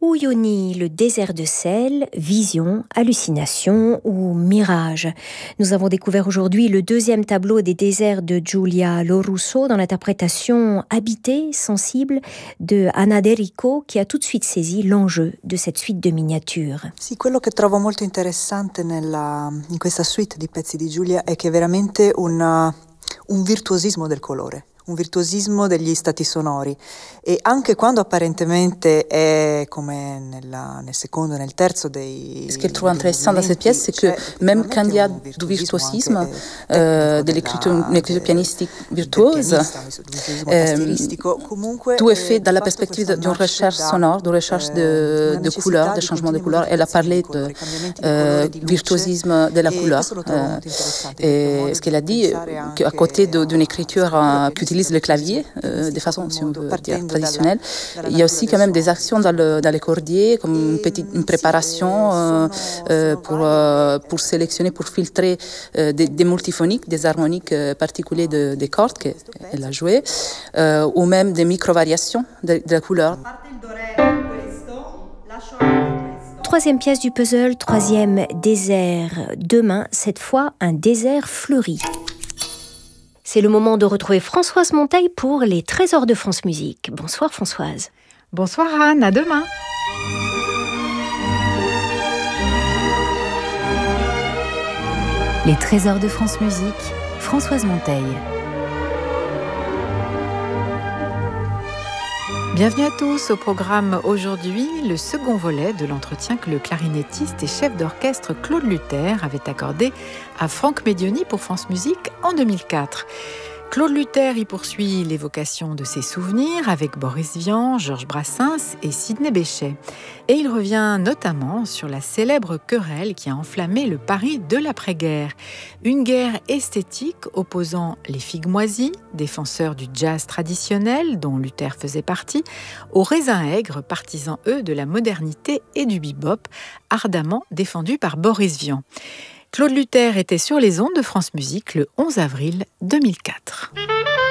Uyuni, le désert de sel, vision, hallucination ou mirage. Nous avons découvert aujourd'hui le deuxième tableau des déserts de Giulia Lorusso dans l'interprétation habitée, sensible de Anna De Rico, qui a tout de suite saisi l'enjeu de cette suite de miniatures. Sì, quello che trovo molto interessante in questa suite di pezzi di Giulia è che è veramente un virtuosismo del colore. Un virtuosismo degli stati sonori e anche quando apparentemente è come nel secondo e nel terzo dei... Ce que je trouve intéressant dans cette pièce, c'est que même quand il y a du virtuosisme, de l'écriture pianistique virtuose, tout est fait dans la perspective d'une recherche sonore, d'une recherche de couleurs, de changement de couleurs. Elle a parlé de virtuosisme de la couleur. Et ce qu'elle a dit, qu'à côté d'une écriture qui utilise le clavier de façon, si on veut dire, traditionnelle. Il y a aussi quand même des actions dans les cordiers, comme une préparation pour sélectionner, pour filtrer des multiphoniques, des harmoniques particuliers des cordes qu'elle a jouées, ou même des micro-variations de la couleur. Troisième pièce du puzzle, troisième désert. Demain, cette fois, un désert fleuri. C'est le moment de retrouver Françoise Monteil pour les Trésors de France Musique. Bonsoir Françoise. Bonsoir Anne, à demain. Les Trésors de France Musique, Françoise Monteil. Bienvenue à tous au programme aujourd'hui, le second volet de l'entretien que le clarinettiste et chef d'orchestre Claude Luther avait accordé à Franck Medioni pour France Musique en 2004. Claude Luther y poursuit l'évocation de ses souvenirs avec Boris Vian, Georges Brassens et Sidney Bechet. Et il revient notamment sur la célèbre querelle qui a enflammé le Paris de l'après-guerre. Une guerre esthétique opposant les figues moisies, défenseurs du jazz traditionnel dont Luther faisait partie, aux raisins aigres, partisans eux de la modernité et du bebop, ardemment défendus par Boris Vian. Claude Luther était sur les ondes de France Musique le 11 avril 2004.